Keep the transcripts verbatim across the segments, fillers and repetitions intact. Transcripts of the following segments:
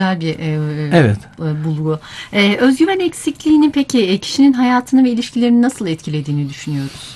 Güzel bir, Evet. eee, bulgu. Eee, öz güven eksikliğinin peki, eee, kişinin hayatını ve ilişkilerini nasıl etkilediğini düşünüyoruz?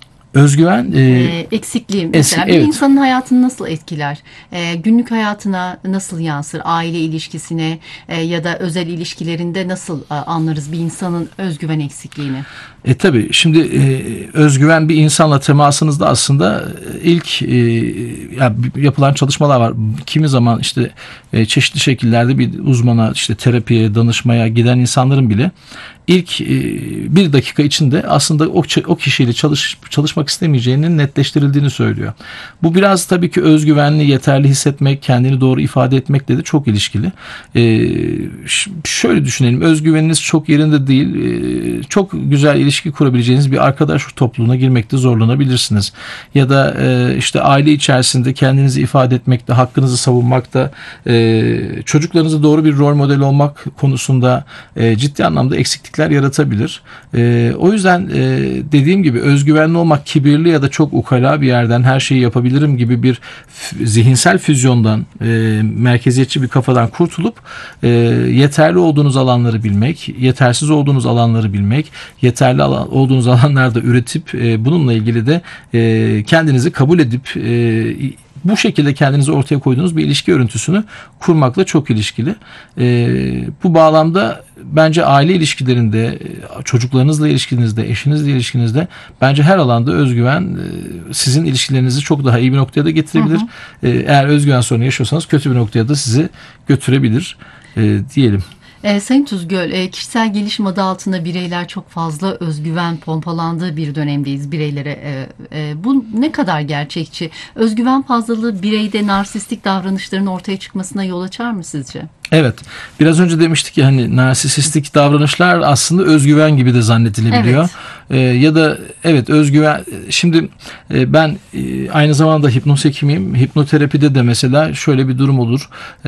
Öz güven, eee, Eee, eksikliği eski mesela bir evet. insanın hayatını nasıl etkiler? Eee, günlük hayatına nasıl yansır? Aile ilişkisine, eee, ya da özel ilişkilerinde nasıl, aaa, anlarız bir insanın öz güven eksikliğini? E, tabii. Şimdi, eee, öz güven bir insanla temasınızda aslında, eee, ilk, eee, ya yapılan çalışmalar var. Kimi zaman, işte, eee, çeşitli şekillerde bir uzmana, işte, terapiye, danışmaya giden insanların bile ilk, eee, bir dakika içinde aslında o ç o kişiyle çalış çalışmak istemeyeceğinin netleştirildiğini söylüyor. Bu biraz tabii ki öz güvenli, yeterli hissetmek, kendini doğru ifade etmekle de çok ilişkili. Eee, ş şöyle düşünelim, öz güveniniz çok yerinde değil, eee, çok güzel ilişki kurabileceğiniz bir arkadaş topluluğuna girmekte zorlanabilirsiniz. Ya da, eee, işte, aile içerisinde kendinizi ifade etmekte, hakkınızı savunmakta, eee, çocuklarınıza doğru bir rol model olmak konusunda, eee, ciddi anlamda eksiklikler yaratabilir. Eee, o yüzden, eee, dediğim gibi öz güvenli olmak kibirli ya da çok ukala bir yerden her şeyi yapabilirim gibi bir f zihinsel füzyondan, eee, merkeziyetçi bir kafadan kurtulup, eee, yeterli olduğunuz alanları bilmek, yetersiz olduğunuz alanları bilmek, yeterli alan olduğunuz alanlarda üretip, eee, bununla ilgili de, eee, kendinizi kabul edip, eee, bu şekilde kendinizi ortaya koyduğunuz bir ilişki örüntüsünü kurmakla çok ilişkili. Eee, bu bağlamda bence aile ilişkilerinde, çocuklarınızla ilişkinizde, eşinizle ilişkinizde bence her alanda öz güven, eee, sizin ilişkilerinizi çok daha iyi bir noktaya da getirebilir. Hı hı. Eee, eğer öz güven sorunu yaşıyorsanız kötü bir noktaya da sizi götürebilir, eee, diyelim. Eee, Sayın Tuzgöl, eee, kişisel gelişim adı altında bireyler çok fazla öz güven pompalandığı bir dönemdeyiz bireylere. Eee, eee, bu ne kadar gerçekçi? Öz güven fazlalığı bireyde narsistik davranışların ortaya çıkmasına yol açar mı sizce? Evet. Biraz önce demiştik ya, hani, narsistik davranışlar aslında öz güven gibi de zannedilebiliyor. Evet. Eee, ya da evet, öz güven şimdi, eee, ben, eee, aynı zamanda hipnoz hekimiyim. Hipnoterapide de mesela şöyle bir durum olur. Eee,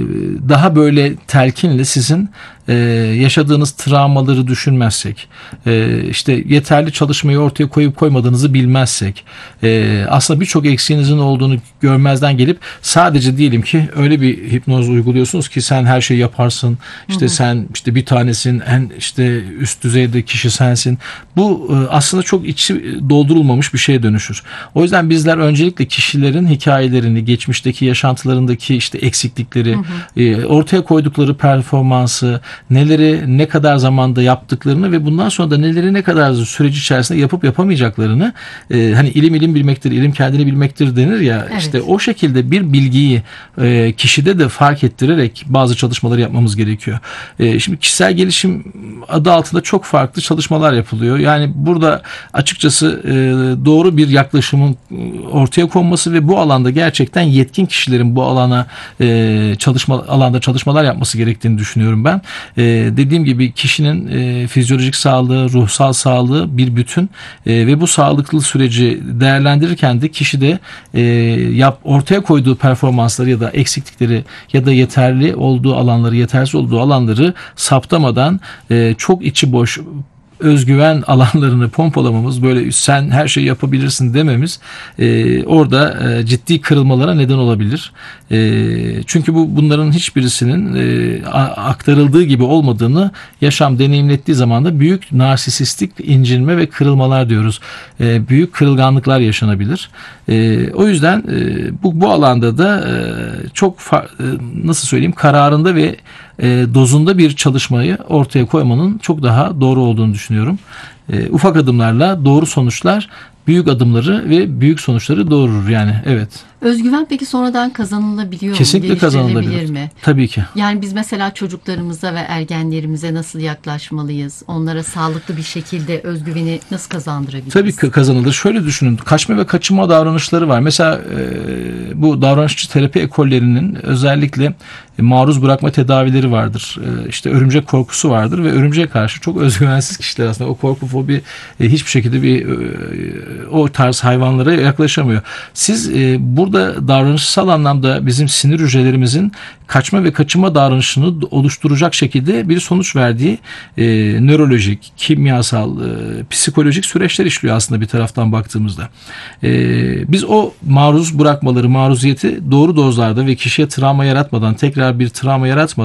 daha böyle telkinle sizin, eee, yaşadığınız travmaları düşünmezsek, eee, işte, yeterli çalışmayı ortaya koyup koymadığınızı bilmezsek, eee, aslında birçok eksiğinizin olduğunu görmezden gelip sadece diyelim ki öyle bir hipnoz uyguluyorsunuz ki sen her şeyi yaparsın, işte, Hı hı. sen, işte, bir tanesin, en, işte, üst düzeyde kişi sensin. Bu, ııı, aslında çok içi doldurulmamış bir şeye dönüşür. O yüzden bizler öncelikle kişilerin hikâyelerini, geçmişteki yaşantılarındaki, işte, eksiklikleri, Hı hı. eee, ortaya koydukları performansı, neleri ne kadar zamanda yaptıklarını ve bundan sonra da neleri ne kadar süreç içerisinde yapıp yapamayacaklarını, eee, hani, ilim ilim bilmektir, ilim kendini bilmektir denir ya, Evet. işte, o şekilde bir bilgiyi, eee, kişide de fark ettirerek bazı çalışmaları yapmamız gerekiyor. Eee, şimdi kişisel gelişim adı altında çok farklı çalışmalar yapılıyor. Yani burada açıkçası, eee, doğru bir yaklaşımın, ııı, ortaya konması ve bu alanda gerçekten yetkin kişilerin bu alana, eee, çalışma alanda çalışmalar yapması gerektiğini düşünüyorum ben. Eee, dediğim gibi kişinin, eee, fizyolojik sağlığı, ruhsal sağlığı bir bütün, eee, ve bu sağlıklı süreci değerlendirirken de kişi de, eee, yap ortaya koyduğu performansları ya da eksiklikleri ya da yeterli olduğu alanları, yetersiz olduğu alanları saptamadan, eee, çok içi boş öz güven alanlarını pompalamamız, böyle sen her şeyi yapabilirsin dememiz, eee, orada, eee, ciddi kırılmalara neden olabilir. Eee, çünkü bu bunların hiçbirisinin, eee, a aktarıldığı gibi olmadığını yaşam deneyimlettiği zaman da büyük narsistik incinme ve kırılmalar diyoruz. Eee, büyük kırılganlıklar yaşanabilir. Eee, o yüzden, eee, bu bu alanda da, eee, çok fa eee, nasıl söyleyeyim, kararında ve, eee, dozunda bir çalışmayı ortaya koymanın çok daha doğru olduğunu düşünüyorum. Eee, ufak adımlarla doğru sonuçlar büyük adımları ve büyük sonuçları doğurur yani. Evet. Öz güven peki sonradan kazanılabiliyor mu? Kesinlikle kazanılabilir. Geliştirilebilir mi? Tabii ki. Yani biz mesela çocuklarımıza ve ergenlerimize nasıl yaklaşmalıyız? Onlara sağlıklı bir şekilde öz güveni nasıl kazandırabiliriz? Tabii ki kazanılır. Şöyle düşünün, kaçma ve kaçınma davranışları var. Mesela, eee, bu davranışçı terapi ekollerinin özellikle maruz bırakma tedavileri vardır. Eee, işte, örümcek korkusu vardır ve örümceğe karşı çok öz güvensiz kişiler aslında o korku, fobi, eee, hiçbir şekilde bir, eee, o tarz hayvanlara yaklaşamıyor. Siz, eee, burada davranışsal anlamda bizim sinir hücrelerimizin kaçma ve kaçınma davranışını oluşturacak şekilde bir sonuç verdiği, eee, nörolojik, kimyasal, eee, psikolojik süreçler işliyor aslında bir taraftan baktığımızda. Eee, biz o maruz bırakmaları, maruziyeti doğru dozlarda ve kişiye travma yaratmadan, tekrar bir travma yaratmadan